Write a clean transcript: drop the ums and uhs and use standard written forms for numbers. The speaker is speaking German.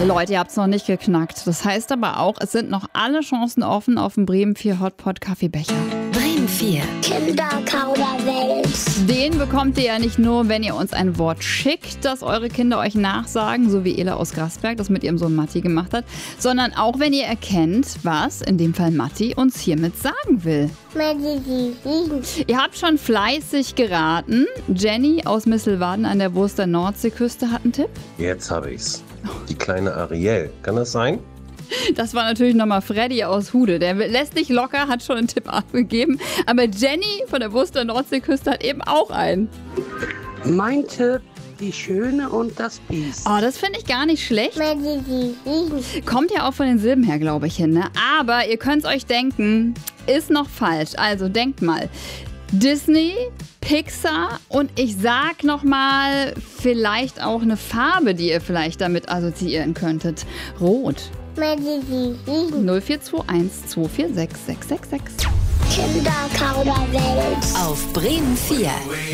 Leute, ihr habt es noch nicht geknackt. Das heißt aber auch, es sind noch alle Chancen offen auf den Bremen 4 Hotpot Kaffeebecher. Bremen 4. Kinderkauderwelsch. Den bekommt ihr ja nicht nur, wenn ihr uns ein Wort schickt, das eure Kinder euch nachsagen, so wie Ela aus Grasberg das mit ihrem Sohn Matti gemacht hat, sondern auch, wenn ihr erkennt, was, in dem Fall Matti, uns hiermit sagen will. Ihr habt schon fleißig geraten. Jenny aus Misselwaden an der Wurster Nordseeküste hat einen Tipp. Jetzt habe ich's. Die kleine Ariel. Kann das sein? Das war natürlich nochmal Freddy aus Hude. Der lässt nicht locker, hat schon einen Tipp abgegeben. Aber Jenny von der Wurster Nordseeküste hat eben auch einen. Mein Tipp, die Schöne und das Biest. Oh, das finde ich gar nicht schlecht. Kommt ja auch von den Silben her, glaube ich, hin. Ne? Aber ihr könnt es euch denken, ist noch falsch. Also denkt mal. Disney, Pixar und ich sag nochmal vielleicht auch eine Farbe, die ihr vielleicht damit assoziieren könntet. Rot. 0421 246 666. Kinderkauderwelsch. Auf Bremen 4.